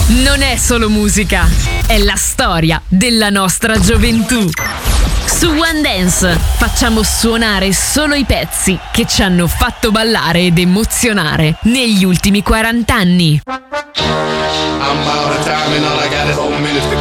Non è solo musica, è la storia della nostra gioventù. Su One Dance facciamo suonare solo i pezzi che ci hanno fatto ballare ed emozionare negli ultimi 40 anni. I'm out of time and all I got is 4 minutes to